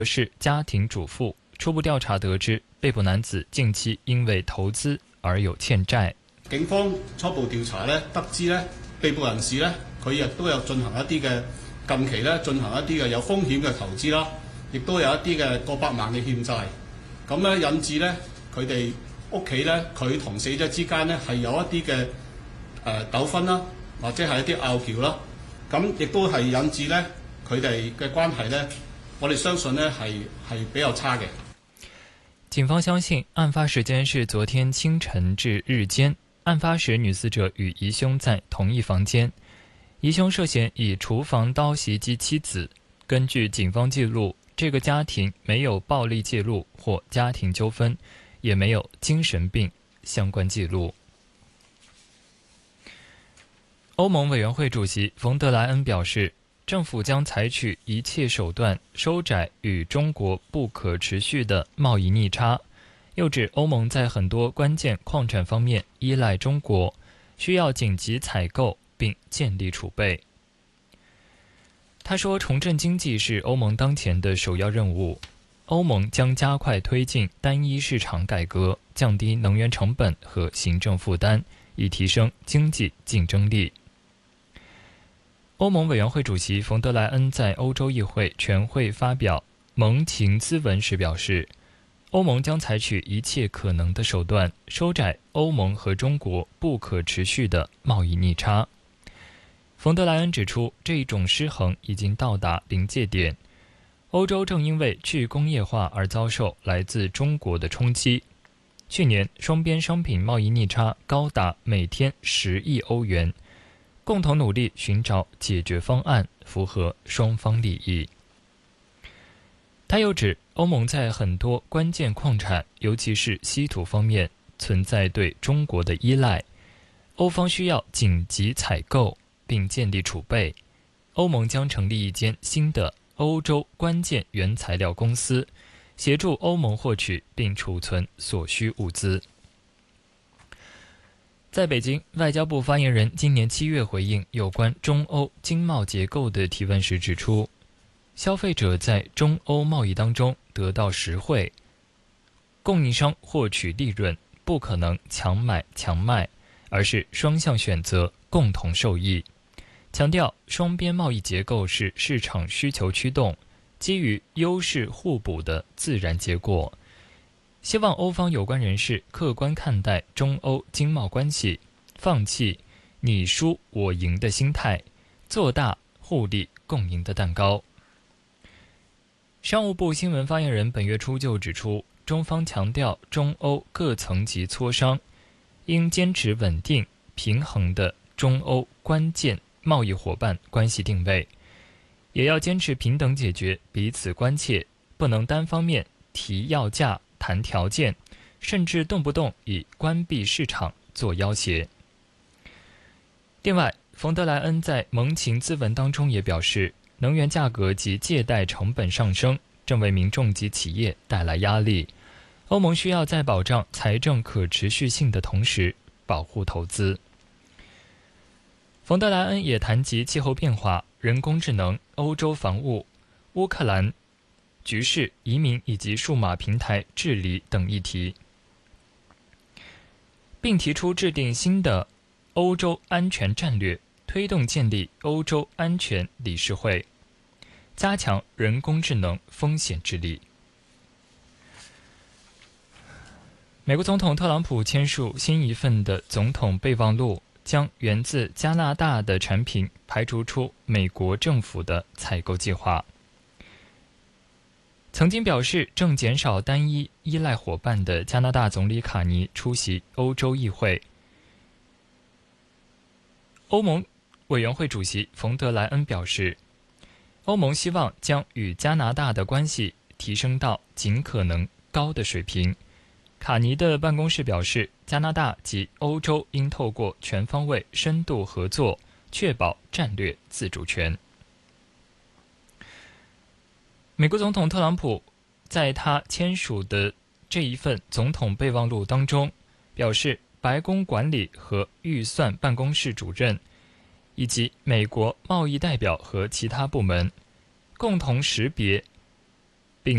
是家庭主妇。初步调查得知，被捕男子近期因為投資而有欠債。 警方初步調查咧，得知咧被捕人士咧，佢亦都有進行一啲嘅近期咧進行一啲嘅有風險嘅投資啦，亦都有一啲嘅過百萬嘅欠債，咁咧引致咧佢哋屋企咧佢同死者之間咧係有一啲嘅糾紛啦，或者係一啲拗撬啦，咁亦都係引致咧佢哋嘅關係咧，我哋相信咧係比較差嘅。 警方相信案發時間是昨天清晨至日間，案發時女死者與疑兇在同一房間，疑兇涉嫌以廚房刀襲擊妻子。根據警方記錄，這個家庭沒有暴力介入或家庭糾紛，也沒有精神病相關記錄。歐盟委員會主席馮德萊恩表示，政府將採取一切手段收窄與中國不可持續的貿易逆差，又指歐盟在很多關鍵礦產方面依賴中國，需要緊急採購並建立儲備。他說，重振經濟是歐盟當前的首要任務，歐盟將加快推進單一市場改革，降低能源成本和行政負擔，以提升經濟競爭力。歐盟委員會主席馮德萊恩在歐洲議會全會發表盟情咨文時表示，歐盟將採取一切可能的手段收窄歐盟和中國不可持續的貿易逆差。馮德萊恩指出，這一種失衡已經到達臨界點，歐洲正因為去工業化而遭受來自中國的衝擊。去年雙邊商品貿易逆差高達每天10億歐元，共同努力尋找解決方案，符合雙方利益。他又指，歐盟在很多關鍵礦產，尤其是稀土方面，存在對中國的依賴，歐方需要緊急採購並建立儲備。歐盟將成立一間新的歐洲關鍵原材料公司，協助歐盟獲取並儲存所需物資。在北京，外交部發言人今年7月回應有關中歐經貿結構的提問時指出，消費者在中歐貿易當中得到實惠，供應商獲取利潤不可能強買強賣，而是雙向選擇，共同受益。強調雙邊貿易結構是市場需求驅動，基於優勢互補的自然結果。希望歐方有關人士客觀看待中歐經貿關係，放棄你輸我贏的心態，做大互利共贏的蛋糕。商務部新聞發言人本月初就指出，中方強調中歐各層級磋商應堅持穩定平衡的中歐關鍵貿易夥伴關係定位，也要堅持平等解決彼此關切，不能單方面提要價談條件，甚至動不動以關閉市場做要挾。另外，馮德萊恩在盟情咨文當中也表示，能源價格及借貸成本上升，正為民眾及企業帶來壓力。歐盟需要在保障財政可持續性的同時，保護投資。馮德萊恩也談及氣候變化、人工智能、歐洲防務、烏克蘭局勢、移民以及數碼平台治理等議題，並提出制定新的歐洲安全戰略，推動建立歐洲安全理事會，加強人工智能風險治理。美國總統特朗普簽署新一份的總統備忘錄，將源自加拿大的產品排除出美國政府的採購計劃。曾經表示正減少單一依賴夥伴的加拿大總理卡尼出席歐洲議會。歐盟委員會主席馮德萊恩表示，歐盟希望將與加拿大的關係提升到盡可能高的水平。卡尼的辦公室表示，加拿大及歐洲應透過全方位深度合作，確保戰略自主權。美國總統特朗普在他簽署的這一份總統備忘錄當中表示，白宮管理和預算辦公室主任以及美國貿易代表和其他部門共同識別